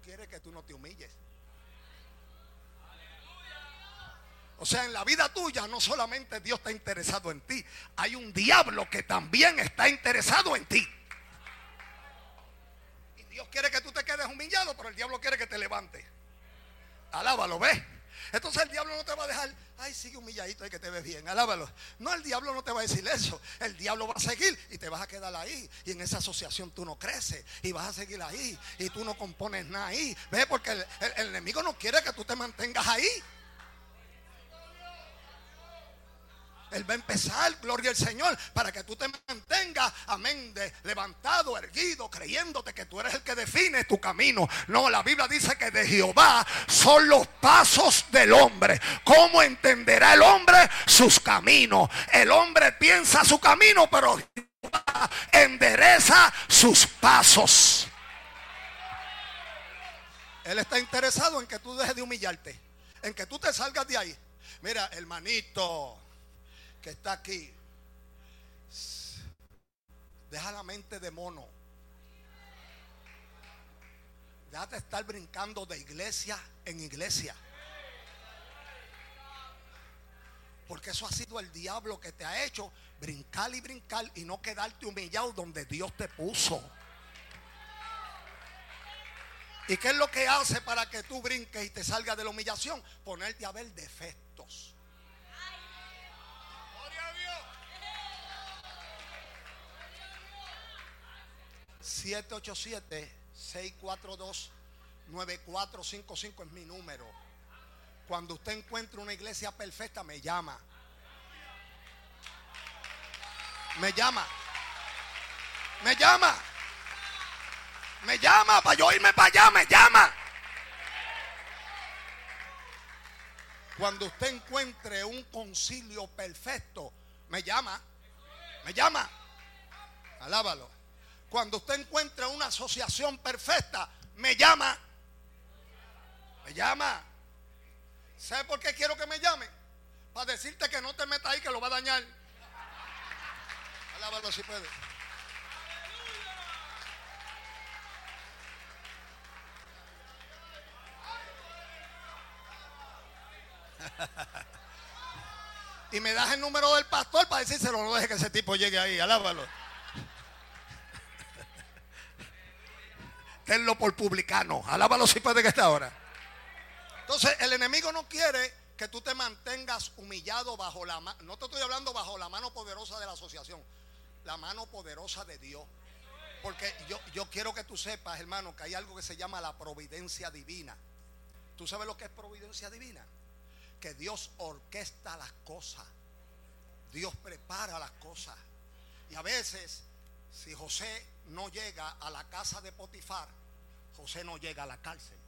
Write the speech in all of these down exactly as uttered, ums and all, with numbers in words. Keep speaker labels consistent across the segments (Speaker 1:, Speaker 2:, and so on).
Speaker 1: quiere que tú no te humilles. O sea, en la vida tuya no solamente Dios está interesado en ti, hay un diablo que también está interesado en ti. Y Dios quiere que tú te quedes humillado, pero el diablo quiere que te levantes. Alábalo, ¿ves? Entonces el diablo no te va a dejar, ay, sigue humilladito y que te ves bien, alábalo. No, el diablo no te va a decir eso. El diablo va a seguir y te vas a quedar ahí. Y en esa asociación tú no creces y vas a seguir ahí y tú no compones nada ahí. ¿Ves? Porque el, el, el enemigo no quiere que tú te mantengas ahí. Él va a empezar, gloria al Señor, para que tú te mantengas, amén, de, levantado, erguido, creyéndote que tú eres el que define tu camino. No, la Biblia dice que de Jehová son los pasos del hombre. ¿Cómo entenderá el hombre sus caminos? El hombre piensa su camino, pero Jehová endereza sus pasos. Él está interesado en que tú dejes de humillarte, en que tú te salgas de ahí. Mira, hermanito que está aquí, deja la mente de mono. Déjate estar brincando de iglesia en iglesia, porque eso ha sido el diablo que te ha hecho brincar y brincar y no quedarte humillado donde Dios te puso. ¿Y qué es lo que hace para que tú brinques y te salgas de la humillación? Ponerte a ver defectos. siete ocho siete, seis cuatro dos, nueve cuatro cinco cinco es mi número. Cuando usted encuentre una iglesia perfecta, me llama. Me llama. Me llama. Me llama para yo irme para allá, me llama. Cuando usted encuentre un concilio perfecto, me llama. Me llama. Alábalo. Cuando usted encuentre una asociación perfecta, me llama. Me llama. ¿Sabe por qué quiero que me llame? Para decirte que no te metas ahí, que lo va a dañar. Alábalo si puede. Y me das el número del pastor para decírselo. No deje que ese tipo llegue ahí. Alábalo. Tenlo por publicano. Alábalo si puede que está ahora. Entonces el enemigo no quiere que tú te mantengas humillado bajo la mano. No te estoy hablando bajo la mano poderosa de la asociación, la mano poderosa de Dios. Porque yo, yo quiero que tú sepas, hermano, que hay algo que se llama la providencia divina. ¿Tú sabes lo que es providencia divina? Que Dios orquesta las cosas. Dios prepara las cosas. Y a veces, si José no llega a la casa de Potifar, José no llega a la cárcel.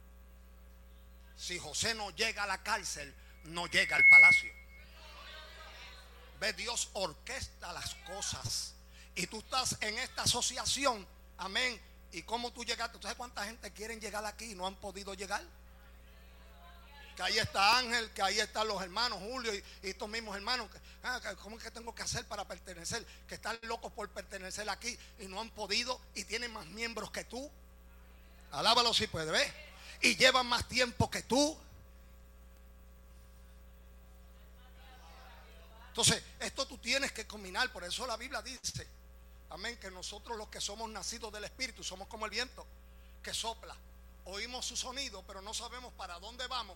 Speaker 1: Si José no llega a la cárcel, no llega al palacio. Ve, Dios orquesta las cosas. Y tú estás en esta asociación, amén. ¿Y cómo tú llegaste? ¿Tú sabes cuánta gente quieren llegar aquí y no han podido llegar? Que ahí está Ángel, que ahí están los hermanos Julio y, y estos mismos hermanos. Ah, ¿cómo es que tengo que hacer para pertenecer? Que están locos por pertenecer aquí y no han podido y tienen más miembros que tú. Alábalo si puede, ¿ves? Y llevan más tiempo que tú. Entonces, esto tú tienes que combinar. Por eso la Biblia dice, amén, que nosotros los que somos nacidos del Espíritu somos como el viento que sopla. Oímos su sonido, pero no sabemos para dónde vamos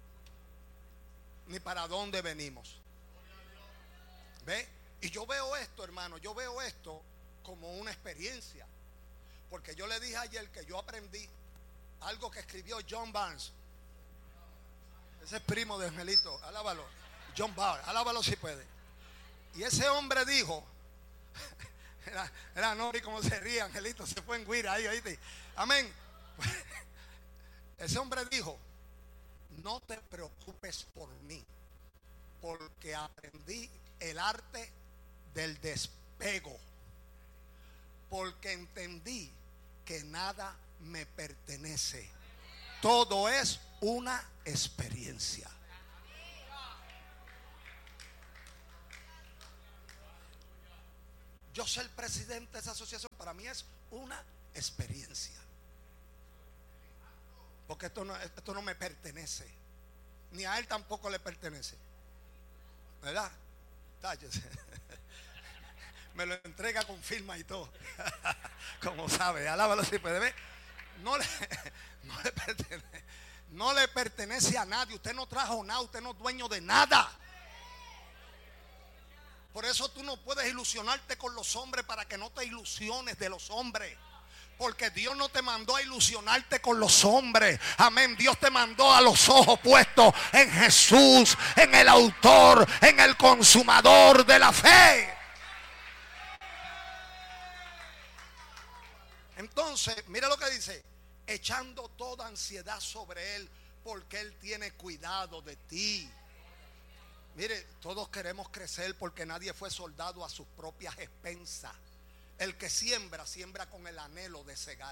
Speaker 1: ni para dónde venimos. ¿Ve? Y yo veo esto, hermano, yo veo esto como una experiencia. Porque yo le dije ayer que yo aprendí algo que escribió John Barnes. Ese es primo de Angelito, alábalo. John Barnes, alábalo si puede. Y ese hombre dijo, era, era no, y como se ríe, Angelito, se fue en guira ahí, ¿oíste? Amén. Ese hombre dijo, no te preocupes por mí, porque aprendí el arte del despego, porque entendí que nada me pertenece, todo es una experiencia. Yo ser presidente de esa asociación para mí es una experiencia. Porque esto no, esto no me pertenece. Ni a él tampoco le pertenece. ¿Verdad? Me lo entrega con firma y todo. Como sabe, alábalo si puede ver. No le, no le pertenece. No le pertenece a nadie. Usted no trajo nada. Usted no es dueño de nada. Por eso tú no puedes ilusionarte con los hombres, para que no te ilusiones de los hombres. Porque Dios no te mandó a ilusionarte con los hombres. Amén. Dios te mandó a los ojos puestos en Jesús, en el autor, en el consumador de la fe. Entonces, mira lo que dice: echando toda ansiedad sobre Él, porque Él tiene cuidado de ti. Mire, todos queremos crecer, porque nadie fue soldado a sus propias expensas. El que siembra, siembra con el anhelo de segar.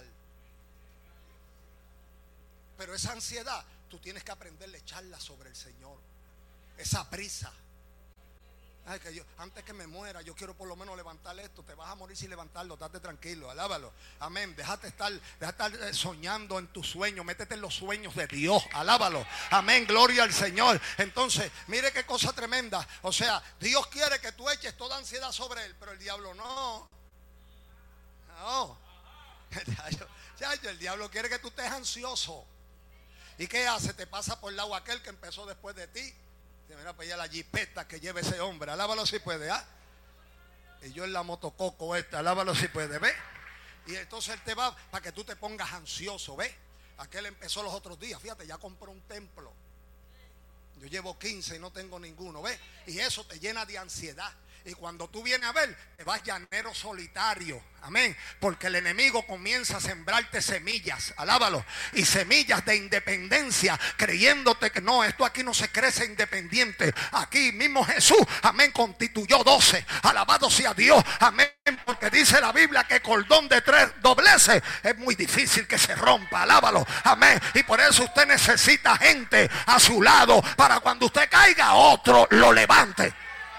Speaker 1: Pero esa ansiedad, tú tienes que aprender a echarla sobre el Señor. Esa prisa. Ay, que yo, antes que me muera, yo quiero por lo menos levantar esto. Te vas a morir sin levantarlo, date tranquilo, alábalo. Amén. Déjate estar, déjate estar soñando en tus sueños. Métete en los sueños de Dios, alábalo. Amén, gloria al Señor. Entonces, mire qué cosa tremenda. O sea, Dios quiere que tú eches toda ansiedad sobre Él, pero el diablo no. No. Ya, el diablo quiere que tú estés ansioso. ¿Y qué hace? Te pasa por el lado aquel que empezó después de ti. Mira, pues ya la jipeta que lleva ese hombre. Alábalo si puede, ¿ah? Y yo en la motococo esta, alábalo si puede, ¿ves? Y entonces él te va para que tú te pongas ansioso, ¿ves? Aquel empezó los otros días, fíjate, ya compró un templo. Yo llevo quince y no tengo ninguno, ¿ves? Y eso te llena de ansiedad. Y cuando tú vienes a ver, te vas llanero solitario. Amén. Porque el enemigo comienza a sembrarte semillas. Alábalo. Y semillas de independencia, creyéndote que no, esto aquí no se crece independiente. Aquí mismo Jesús, amén, constituyó doce. Alabado sea Dios. Amén. Porque dice la Biblia que cordón de tres dobleces es muy difícil que se rompa. Alábalo. Amén. Y por eso usted necesita gente a su lado, para cuando usted caiga, otro lo levante.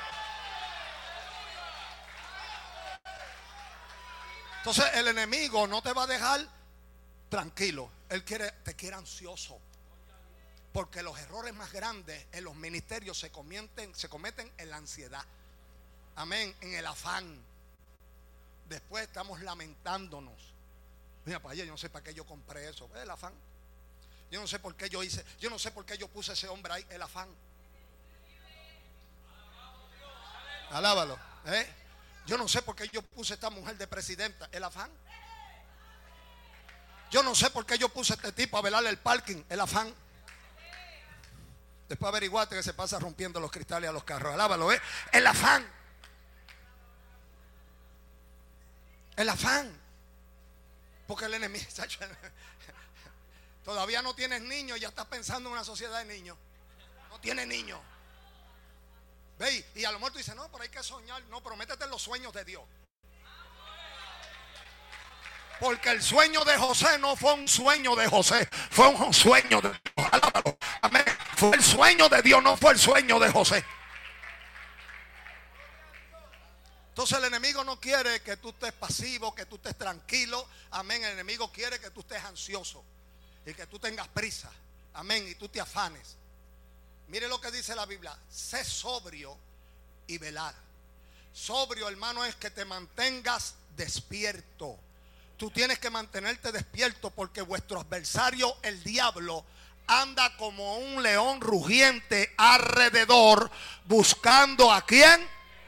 Speaker 1: Entonces el enemigo no te va a dejar tranquilo. Él quiere, te quiere ansioso. Porque los errores más grandes en los ministerios se cometen, se cometen en la ansiedad. Amén, en el afán. Después estamos lamentándonos. Mira, para allá, yo no sé para qué yo compré eso. El afán. Yo no sé por qué yo hice, yo no sé por qué yo puse ese hombre ahí, el afán. Alábalo, ¿eh? Yo no sé por qué yo puse a esta mujer de presidenta, el afán. Yo no sé por qué yo puse a este tipo a velarle el parking, el afán. Después averiguaste que se pasa rompiendo los cristales a los carros. Alábalo, ¿eh? El afán. El afán. Porque el enemigo, todavía no tienes niños y ya estás pensando en una sociedad de niños. No tienes niños. ¿Veis? Y a lo mejor tú dices, no, pero hay que soñar. No, pero métete en los sueños de Dios. Porque el sueño de José no fue un sueño de José, fue un sueño de Dios. Alábalo. Amén. Fue el sueño de Dios, no fue el sueño de José. Entonces el enemigo no quiere que tú estés pasivo, que tú estés tranquilo. Amén. El enemigo quiere que tú estés ansioso y que tú tengas prisa. Amén. Y tú te afanes. Mire lo que dice la Biblia: sé sobrio y velar. Sobrio, hermano, es que te mantengas despierto. Tú tienes que mantenerte despierto, porque vuestro adversario, el diablo, anda como un león rugiente alrededor, buscando a quién.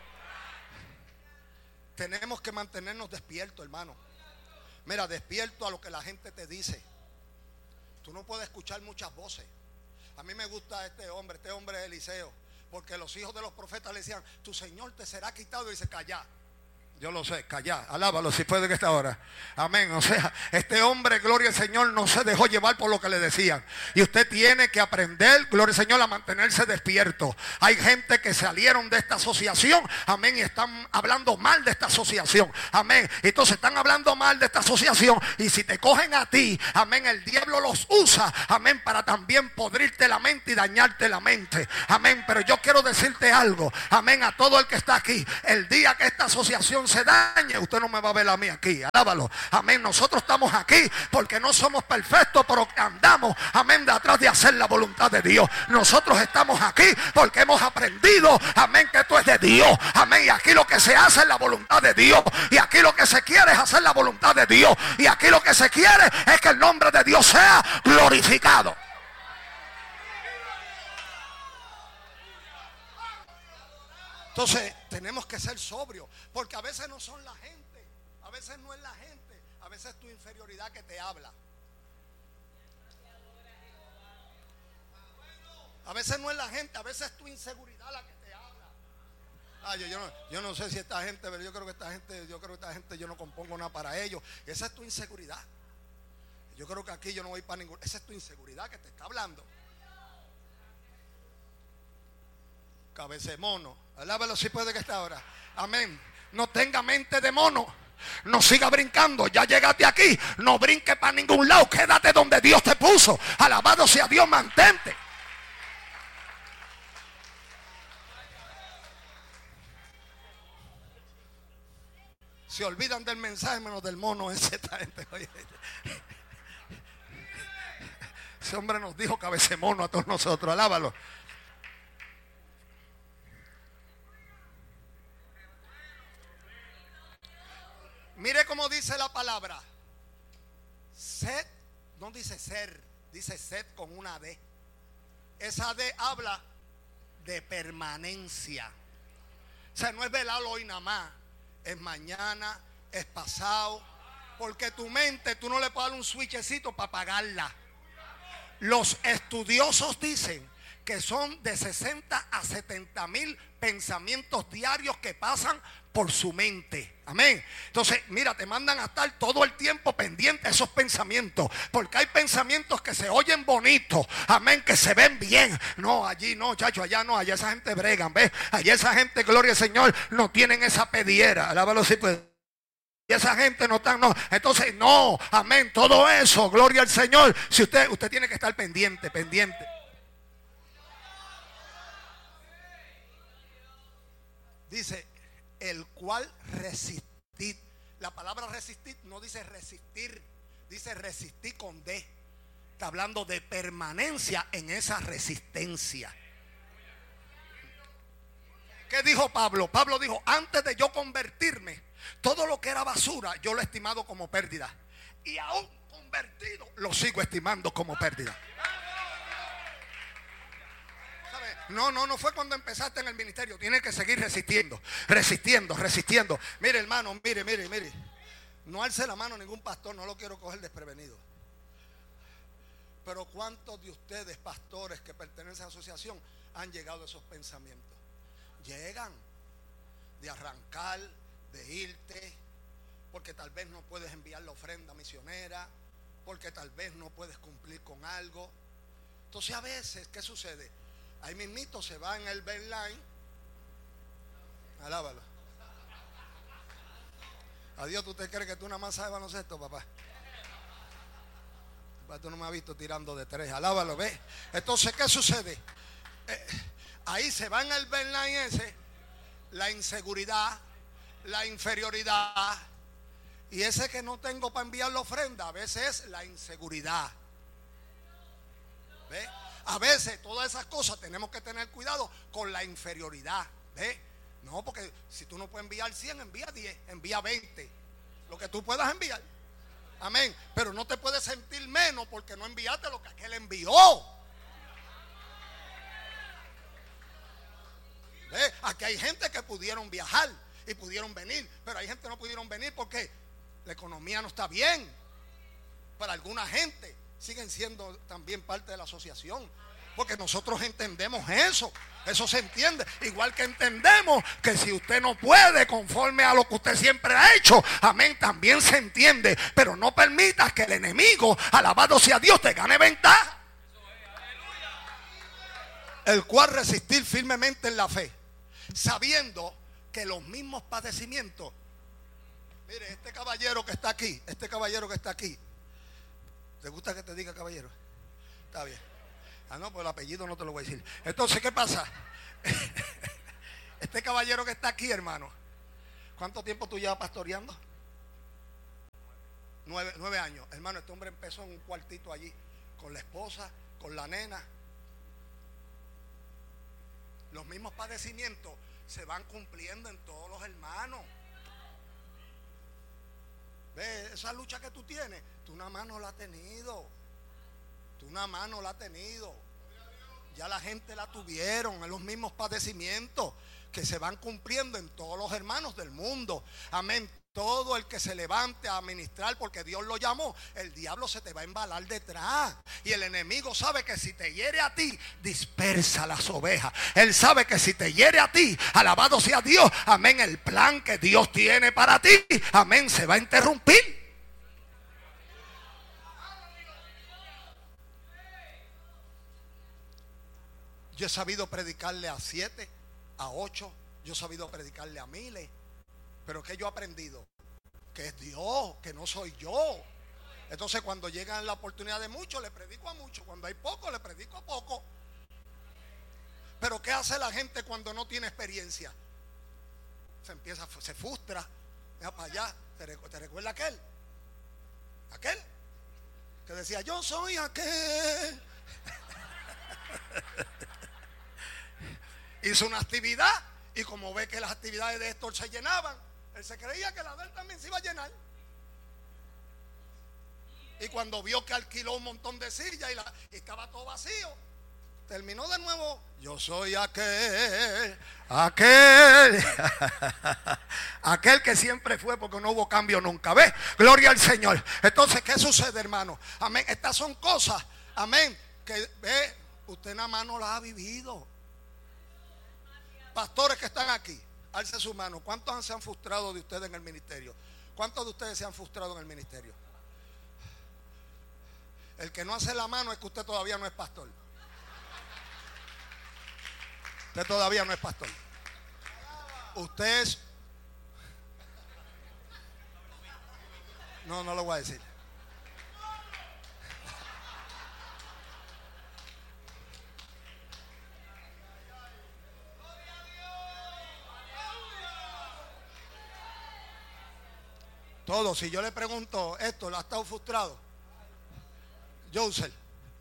Speaker 1: Tenemos que mantenernos despiertos, hermano. Mira, despierto a lo que la gente te dice. Tú no puedes escuchar muchas voces. A mí me gusta este hombre, este hombre es Eliseo, porque los hijos de los profetas le decían, tu Señor te será quitado, y dice, calla. Yo lo sé, calla, alábalo si puede que esta hora. Amén. O sea, este hombre, gloria al Señor, no se dejó llevar por lo que le decían. Y usted tiene que aprender, gloria al Señor, a mantenerse despierto. Hay gente que salieron de esta asociación, amén, y están hablando mal de esta asociación. Amén. Entonces están hablando mal de esta asociación, y si te cogen a ti, amén, el diablo los usa, amén, para también podrirte la mente y dañarte la mente. Amén. Pero yo quiero decirte algo, amén, a todo el que está aquí. El día que esta asociación se dañe, usted no me va a ver a mí aquí. Alábalo. Amén. Nosotros estamos aquí porque no somos perfectos, pero andamos, amén, de atrás de hacer la voluntad de Dios. Nosotros estamos aquí porque hemos aprendido, amén, que esto es de Dios. Amén. Y aquí lo que se hace es la voluntad de Dios. Y aquí lo que se quiere es hacer la voluntad de Dios. Y aquí lo que se quiere es que el nombre de Dios sea glorificado. Entonces tenemos que ser sobrios, porque a veces no son la gente, a veces no es la gente, a veces es tu inferioridad que te habla. A veces no es la gente, a veces es tu inseguridad la que te habla. Ah, yo, yo, no, yo no sé si esta gente, pero yo creo que esta gente, yo creo que esta gente yo no compongo nada para ellos. Esa es tu inseguridad. Yo creo que aquí yo no voy para ningún. Esa es tu inseguridad que te está hablando. Cabeza de mono. Alábalo si puede que está ahora. Amén. No tenga mente de mono. No siga brincando. Ya llegaste aquí. No brinque para ningún lado. Quédate donde Dios te puso. Alabado sea Dios. Mantente. Se olvidan del mensaje menos del mono ese. Esta gente, oye. Ese hombre nos dijo cabeza de mono a todos nosotros. Alábalo. Mire cómo dice la palabra. Sed, no dice ser, dice sed con una D. Esa D habla de permanencia. O sea, no es velarlo hoy nada más. Es mañana, es pasado. Porque tu mente, tú no le puedes dar un switchecito para apagarla. Los estudiosos dicen que son de sesenta a setenta mil pensamientos diarios que pasan por su mente. Amén. Entonces, mira, te mandan a estar todo el tiempo pendiente a esos pensamientos, porque hay pensamientos que se oyen bonitos, amén, que se ven bien. No, allí no, chacho, allá no, allá esa gente bregan, ¿ves? Allá esa gente, gloria al Señor, no tienen esa pediera. Alábalo si puede. Y esa gente no está, no. Entonces, no, amén, todo eso, gloria al Señor. Si usted, usted tiene que estar pendiente, pendiente. Dice, el cual resistid. La palabra resistir no dice resistir, dice resistir con D. Está hablando de permanencia en esa resistencia. ¿Qué dijo Pablo? Pablo dijo, antes de yo convertirme, todo lo que era basura, yo lo he estimado como pérdida. Y aún convertido, lo sigo estimando como pérdida. No, no, no fue cuando empezaste en el ministerio. Tienes que seguir resistiendo, resistiendo, resistiendo. Mire, hermano, mire, mire, mire. No alce la mano a ningún pastor, no lo quiero coger desprevenido. Pero ¿cuántos de ustedes, pastores que pertenecen a la asociación, han llegado a esos pensamientos? Llegan de arrancar, de irte, porque tal vez no puedes enviar la ofrenda misionera, porque tal vez no puedes cumplir con algo. Entonces a veces, ¿qué sucede? Ahí mismito se va en el Benline. Alábalo. Adiós, ¿tú te crees que tú nada más sabes baloncesto, papá? Papá, tú no me has visto tirando de tres. Alábalo, ¿ves? Entonces, ¿qué sucede? Eh, ahí se va en el Benline ese, la inseguridad, la inferioridad. Y ese que no tengo para enviar la ofrenda, a veces es la inseguridad. ¿Ves? A veces todas esas cosas tenemos que tener cuidado con la inferioridad. ¿Ves? No, porque si tú no puedes enviar cien, envía diez, envía veinte. Lo que tú puedas enviar. Amén. Pero no te puedes sentir menos porque no enviaste lo que aquel envió. ¿Ves? Aquí hay gente que pudieron viajar y pudieron venir, pero hay gente que no pudieron venir porque la economía no está bien. Para alguna gente siguen siendo también parte de la asociación, porque nosotros entendemos eso. Eso se entiende, igual que entendemos que si usted no puede conforme a lo que usted siempre ha hecho, amén, también se entiende. Pero no permitas que el enemigo, alabado sea Dios, te gane ventaja. El cual resistir firmemente en la fe, sabiendo que los mismos padecimientos. Mire, este caballero que está aquí, este caballero que está aquí, ¿te gusta que te diga caballero? Está bien. Ah, no, pues el apellido no te lo voy a decir. Entonces, ¿qué pasa? Este caballero que está aquí, hermano, ¿Cuánto tiempo tú llevas pastoreando? Nueve, nueve años. Hermano, este hombre empezó en un cuartito allí, con la esposa, con la nena. Los mismos padecimientos se van cumpliendo en todos los hermanos. Ve, esa lucha que tú tienes, tú nada más no la has tenido. Tú nada más no la has tenido. Ya la gente la tuvieron, en los mismos padecimientos que se van cumpliendo en todos los hermanos del mundo. Amén. Todo el que se levante a ministrar porque Dios lo llamó, el diablo se te va a embalar detrás. Y el enemigo sabe que si te hiere a ti, dispersa las ovejas. Él sabe que si te hiere a ti, alabado sea Dios, amén, el plan que Dios tiene para ti, amén, se va a interrumpir. Yo he sabido predicarle a siete, a ocho, yo he sabido predicarle a miles. Pero que yo he aprendido que es Dios, que no soy yo. Entonces cuando llegan la oportunidad de muchos, le predico a muchos. Cuando hay poco, le predico a poco. Pero ¿qué hace la gente cuando no tiene experiencia? Se empieza, se frustra. Mira para allá. ¿Te, ¿Te recuerda aquel? Aquel que decía, yo soy aquel. Hizo una actividad y como ve que las actividades de Héctor se llenaban, él se creía que la de él también se iba a llenar. Y cuando vio que alquiló un montón de sillas y, la, y estaba todo vacío, terminó de nuevo. Yo soy aquel, aquel, aquel que siempre fue, porque no hubo cambio nunca. ¿Ves? Gloria al Señor. Entonces, ¿qué sucede, hermano? Amén. Estas son cosas, amén, que ve, usted nada más no las ha vivido. Pastores que están aquí, alce su mano. ¿Cuántos se han frustrado de ustedes en el ministerio? ¿Cuántos de ustedes se han frustrado en el ministerio? El que no hace la mano es que usted todavía no es pastor. Usted todavía no es pastor. Usted es... No, no lo voy a decir. Todo, si yo le pregunto esto, ¿lo ha estado frustrado? Joseph,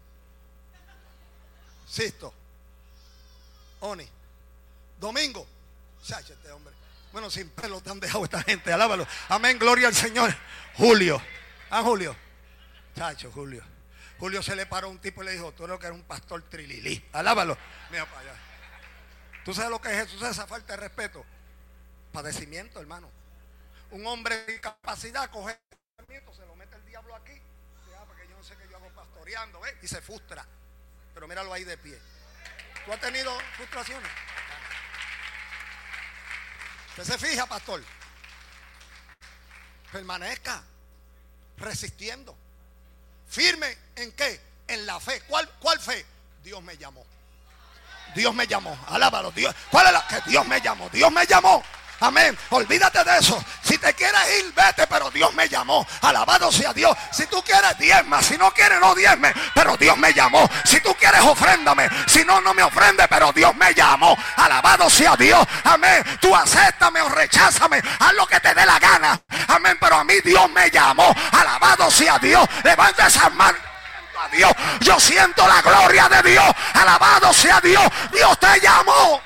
Speaker 1: Sisto, Oni, Domingo, chacho, este hombre. Bueno, sin pelo te han dejado esta gente, alábalo. Amén, gloria al Señor. Julio, ah, Julio, chacho, Julio. Julio se le paró a un tipo y le dijo, tú eres lo que eres un pastor trililí, alábalo. Mira para allá. ¿Tú sabes lo que es eso? ¿Tú sabes esa falta de respeto? Padecimiento, hermano. Un hombre de incapacidad coge el se lo mete el diablo aquí, ya, porque yo no sé qué yo hago pastoreando, ¿ves? Y se frustra. Pero míralo ahí de pie. ¿Tú has tenido frustraciones? Usted se fija, pastor. Permanezca resistiendo. Firme en qué? En la fe. ¿Cuál, cuál fe? Dios me llamó. Dios me llamó. Alábalo, Dios. ¿Cuál es la que Dios me llamó? Dios me llamó. Amén. Olvídate de eso. Si te quieres ir, vete, pero Dios me llamó. Alabado sea Dios. Si tú quieres, diezma. Si no quieres, no diezme, pero Dios me llamó. Si tú quieres, ofréndame. Si no, no me ofrende, pero Dios me llamó. Alabado sea Dios. Amén. Tú acéptame o recházame. Haz lo que te dé la gana. Amén. Pero a mí Dios me llamó. Alabado sea Dios. Levanta esas manos. A Dios. Yo siento la gloria de Dios. Alabado sea Dios. Dios te llamó.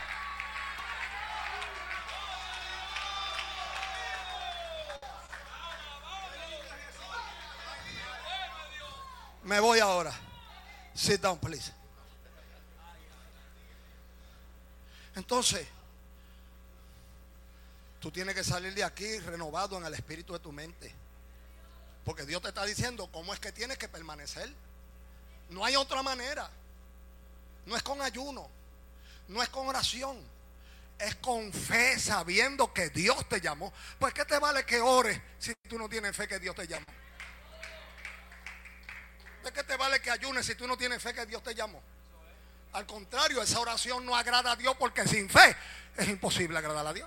Speaker 1: Me voy ahora. Sit down, please. Entonces, tú tienes que salir de aquí renovado en el espíritu de tu mente. Porque Dios te está diciendo cómo es que tienes que permanecer. No hay otra manera. No es con ayuno. No es con oración. Es con fe, sabiendo que Dios te llamó. Pues ¿qué te vale que ores si tú no tienes fe que Dios te llamó? ¿De qué te vale que ayunes si tú no tienes fe que Dios te llamó? Al contrario, esa oración no agrada a Dios, porque sin fe es imposible agradar a Dios.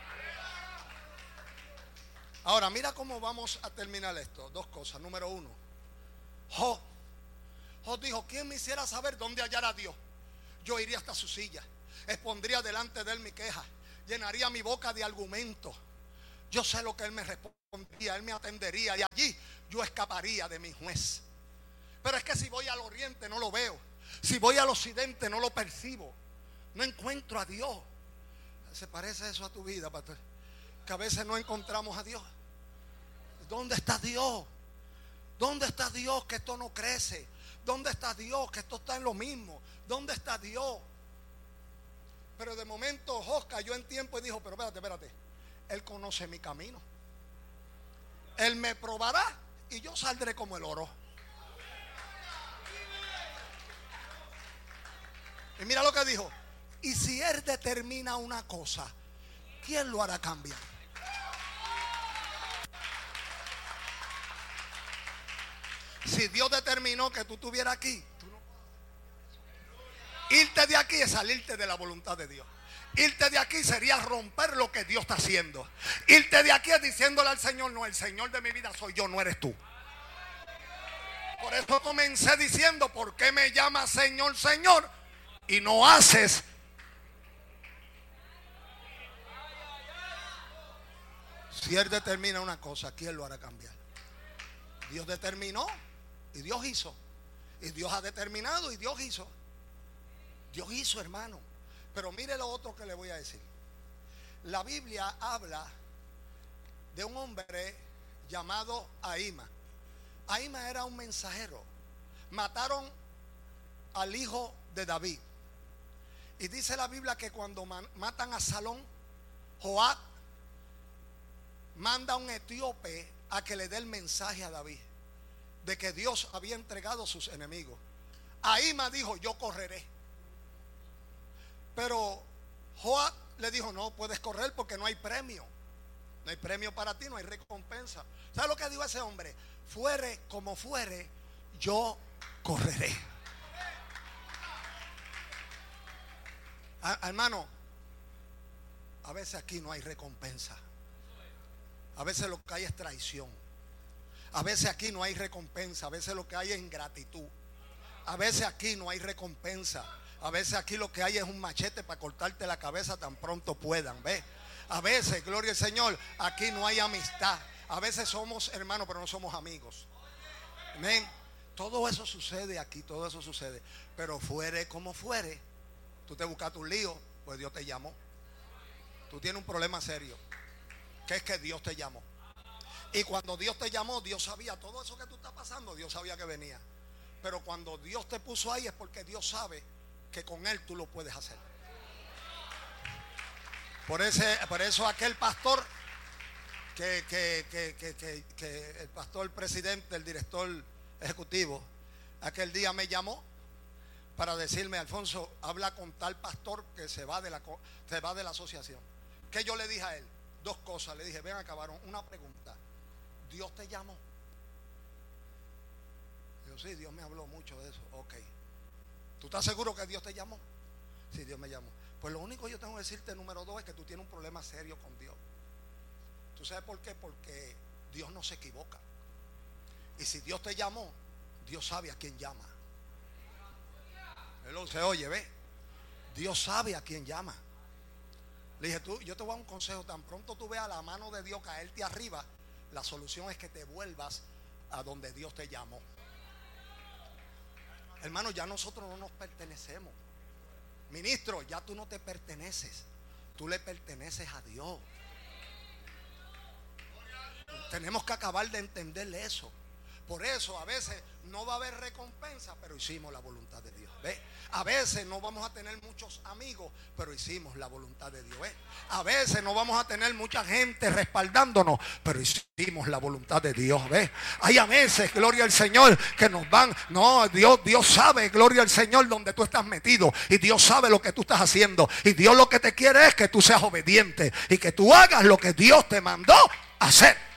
Speaker 1: Ahora, mira cómo vamos a terminar esto. Dos cosas. Número uno, Job. Job dijo, ¿quién me hiciera saber dónde hallar a Dios? Yo iría hasta su silla, expondría delante de él mi queja, llenaría mi boca de argumentos. Yo sé lo que Él me respondía, Él me atendería y allí yo escaparía de mi juez. Pero es que si voy al oriente no lo veo. Si voy al occidente no lo percibo. No encuentro a Dios. ¿Se parece eso a tu vida, pastor? Que a veces no encontramos a Dios. ¿Dónde está Dios? ¿Dónde está Dios que esto no crece? ¿Dónde está Dios que esto está en lo mismo? ¿Dónde está Dios? Pero de momento Jos cayó en tiempo y dijo, pero espérate, espérate. Él conoce mi camino. Él me probará y yo saldré como el oro. Y mira lo que dijo. Y si Él determina una cosa, ¿quién lo hará cambiar? Si Dios determinó que tú estuvieras aquí, tú no. Irte de aquí es salirte de la voluntad de Dios. Irte de aquí sería romper lo que Dios está haciendo. Irte de aquí es diciéndole al Señor, no, el Señor de mi vida soy yo, no eres tú. Por eso comencé diciendo, ¿por qué me llamas Señor, Señor? Y no haces. Si Él determina una cosa, ¿quién lo hará cambiar? Dios determinó y Dios hizo. Y Dios ha determinado y Dios hizo. Dios hizo, hermano. Pero mire lo otro que le voy a decir. La Biblia habla de un hombre llamado Ahima. Ahima era un mensajero. Mataron al hijo de David. Y dice la Biblia que cuando matan a Salón, Joab manda a un etíope a que le dé el mensaje a David de que Dios había entregado a sus enemigos. Ahima dijo, yo correré. Pero Joab le dijo, no puedes correr porque no hay premio. No hay premio para ti, no hay recompensa. ¿Sabes lo que dijo ese hombre? Fuere como fuere, yo correré. Ah, hermano, a veces aquí no hay recompensa. A veces lo que hay es traición. A veces aquí no hay recompensa. A veces lo que hay es ingratitud. A veces aquí no hay recompensa. A veces aquí lo que hay es un machete para cortarte la cabeza tan pronto puedan. ¿Ves? A veces, gloria al Señor, aquí no hay amistad. A veces somos hermanos, pero no somos amigos. Amén. Todo eso sucede aquí, todo eso sucede. Pero fuere como fuere, tú te buscaste un lío, pues Dios te llamó. Tú tienes un problema serio, que es que Dios te llamó. Y cuando Dios te llamó, Dios sabía todo eso que tú estás pasando, Dios sabía que venía. Pero cuando Dios te puso ahí es porque Dios sabe que con Él tú lo puedes hacer. Por, ese, por eso aquel pastor que, que, que, que, que, que el pastor presidente, el director ejecutivo, aquel día me llamó para decirme, Alfonso, habla con tal pastor que se va de la, se va de la asociación. ¿Qué yo le dije a él? Dos cosas. Le dije, ven acá, varón, una pregunta. ¿Dios te llamó? Yo, sí, Dios me habló mucho de eso. Ok. ¿Tú estás seguro que Dios te llamó? Sí, Dios me llamó. Pues lo único que yo tengo que decirte, número dos, es que tú tienes un problema serio con Dios. ¿Tú sabes por qué? Porque Dios no se equivoca. Y si Dios te llamó, Dios sabe a quién llama. Él se oye, ¿ve? Dios sabe a quién llama. Le dije, tú, yo te voy a dar un consejo. Tan pronto tú veas la mano de Dios caerte arriba, la solución es que te vuelvas a donde Dios te llamó. Hermano, ya nosotros no nos pertenecemos. Ministro, ya tú no te perteneces. Tú le perteneces a Dios. Tenemos que acabar de entenderle eso. Por eso a veces no va a haber recompensa, pero hicimos la voluntad de Dios. ¿Ve? A veces no vamos a tener muchos amigos, pero hicimos la voluntad de Dios. ¿Ve? A veces no vamos a tener mucha gente respaldándonos, pero hicimos la voluntad de Dios. ¿Ve? Hay a veces, gloria al Señor, que nos van. No, Dios, Dios sabe, gloria al Señor, donde tú estás metido. Y Dios sabe lo que tú estás haciendo. Y Dios lo que te quiere es que tú seas obediente y que tú hagas lo que Dios te mandó hacer.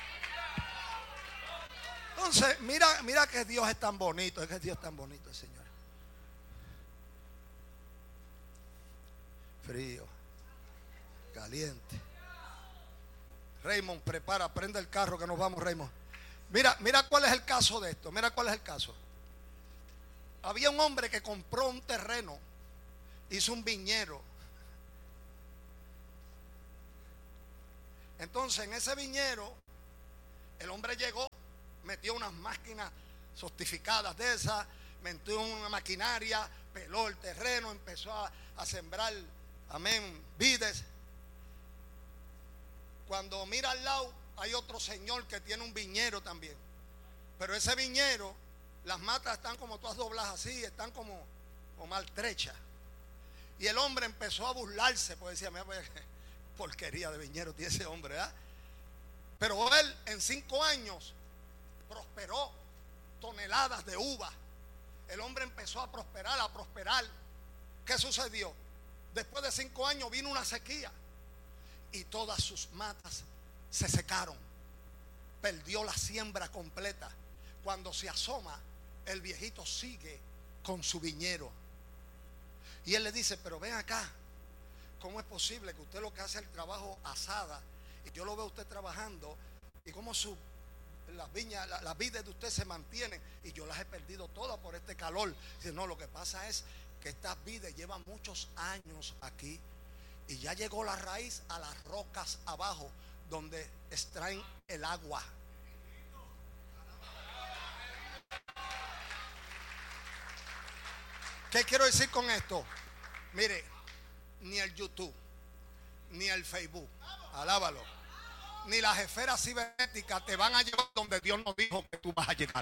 Speaker 1: Entonces, mira, mira que Dios es tan bonito, es que Dios es tan bonito, el Señor. Frío, caliente. Raymond, prepara, prende el carro que nos vamos, Raymond. Mira, mira cuál es el caso de esto, mira cuál es el caso. Había un hombre que compró un terreno, hizo un viñedo. Entonces en ese viñero el hombre llegó, metió unas máquinas sofisticadas de esas, metió una maquinaria, peló el terreno, empezó a, a sembrar, amén, vides. Cuando mira al lado hay otro señor que tiene un viñero también, pero ese viñero, las matas están como todas dobladas así, están como, como maltrechas. Y el hombre empezó a burlarse, pues decía, mira, pues, porquería de viñero tiene ese hombre, ¿verdad? Pero él en cinco años prosperó toneladas de uva. El hombre empezó a prosperar, a prosperar. ¿Qué sucedió? Después de cinco años vino una sequía y todas sus matas se secaron. Perdió la siembra completa. Cuando se asoma, el viejito sigue con su viñero. Y él le dice, pero ven acá, ¿cómo es posible que usted lo que hace el trabajo asada y yo lo veo a usted trabajando y cómo su, las viñas, las, las vides de usted se mantienen y yo las he perdido todas por este calor? Dice, no, lo que pasa es que estas vides llevan muchos años aquí y ya llegó la raíz a las rocas abajo donde extraen el agua. ¿Qué quiero decir con esto? Mire, ni el YouTube, ni el Facebook, alábalo, ni las esferas cibernéticas te van a llevar donde Dios nos dijo que tú vas a llegar.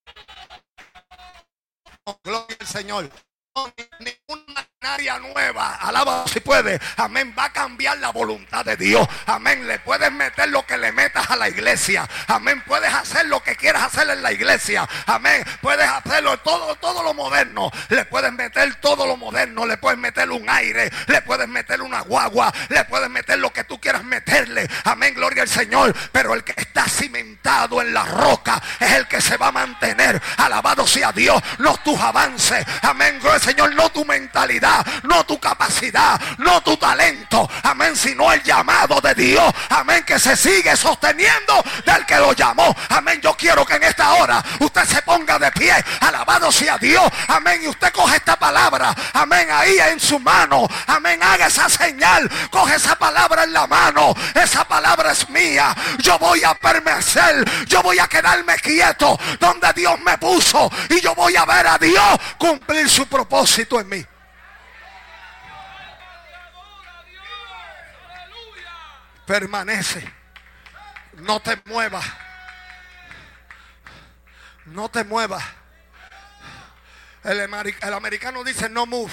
Speaker 1: Oh, gloria al Señor. No, ni, ni una maquinaria nueva, alábalo si puede, amén, va a cambiar la voluntad de Dios, amén. Le puedes meter lo que le metas a la iglesia, amén, puedes hacer lo que quieras hacer en la iglesia, amén, puedes hacerlo todo, todo lo moderno, le puedes meter todo lo moderno, le puedes meter un aire, le puedes meter una guagua, le puedes meter lo que tú quieras meterle, amén, gloria al Señor, pero el que está cimentado en la roca es el que se va a mantener. Alabado sea Dios, no tus avances, amén, gloria al Señor, no tu mentalidad, no tu capacidad, no tu talento, amén, sino el llamado de Dios, amén, que se sigue sosteniendo del que lo llamó, amén. Yo quiero que en esta hora usted se ponga de pie, alabado sea Dios, amén, y usted coge esta palabra, amén, ahí en su mano, amén, haga esa señal, coge esa palabra en la mano, esa palabra es mía, yo voy a permanecer, yo voy a quedarme quieto donde Dios me puso y yo voy a ver a Dios cumplir su propósito en mí. Permanece, no te muevas, no te muevas. El, el americano dice no move,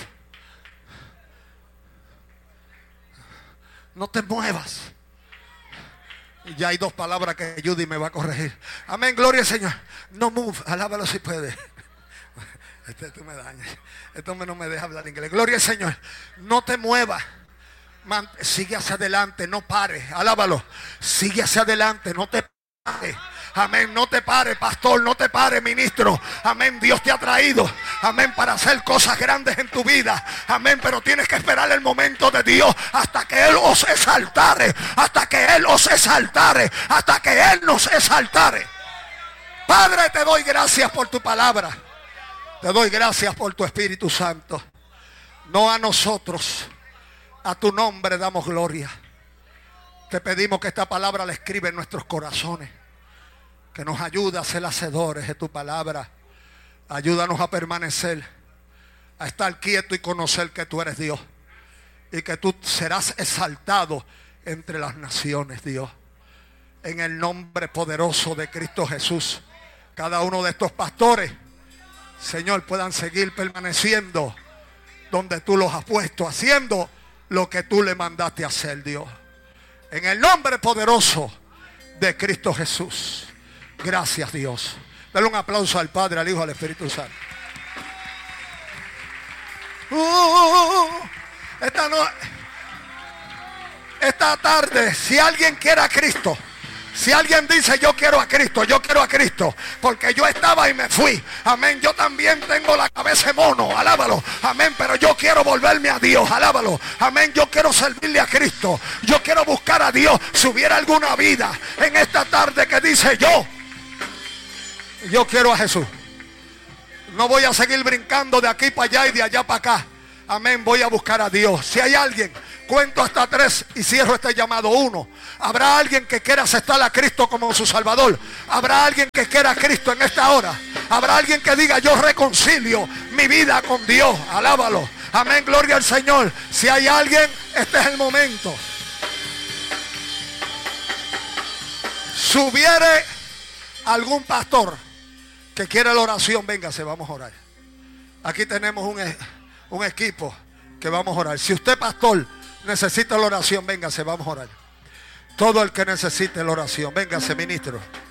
Speaker 1: no te muevas. Y ya hay dos palabras que Judy me va a corregir. Amén, gloria al Señor. No move, alábalo si puede. Esto me daña, esto no me deja hablar inglés. Gloria al Señor, no te muevas. Man, sigue hacia adelante, no pares, alábalo, sigue hacia adelante, no te pares, amén, no te pares, pastor, no te pares, ministro, amén, Dios te ha traído, amén, para hacer cosas grandes en tu vida, amén, pero tienes que esperar el momento de Dios hasta que Él os exaltare, hasta que Él os exaltare, hasta que Él nos exaltare. Padre, te doy gracias por tu palabra, te doy gracias por tu Espíritu Santo, no a nosotros, a tu nombre damos gloria. Te pedimos que esta palabra la escribe en nuestros corazones, que nos ayude a ser hacedores de tu palabra. Ayúdanos a permanecer, a estar quieto y conocer que tú eres Dios y que tú serás exaltado entre las naciones, Dios. En el nombre poderoso de Cristo Jesús, cada uno de estos pastores, Señor, puedan seguir permaneciendo donde tú los has puesto, haciendo lo que tú le mandaste hacer, Dios. En el nombre poderoso de Cristo Jesús. Gracias, Dios. Dale un aplauso al Padre, al Hijo, al Espíritu Santo. Uh, esta, no, esta tarde, si alguien quiere a Cristo, si alguien dice yo quiero a Cristo, yo quiero a Cristo, porque yo estaba y me fui, amén, yo también tengo la cabeza de mono, alábalo, amén, pero yo quiero volverme a Dios, alábalo, amén, yo quiero servirle a Cristo, yo quiero buscar a Dios. Si hubiera alguna vida en esta tarde que dice yo, yo quiero a Jesús, no voy a seguir brincando de aquí para allá y de allá para acá, amén, voy a buscar a Dios. Si hay alguien Cuento hasta tres y cierro este llamado. Uno, habrá alguien que quiera aceptar a Cristo como su Salvador. Habrá alguien que quiera a Cristo en esta hora. Habrá alguien que diga: yo reconcilio mi vida con Dios. Alábalo. Amén, gloria al Señor. Si hay alguien, este es el momento. Si hubiere algún pastor que quiera la oración, véngase, vamos a orar. Aquí tenemos un, un equipo que vamos a orar. Si usted, pastor, necesita la oración, véngase, vamos a orar. Todo el que necesite la oración, véngase, ministro.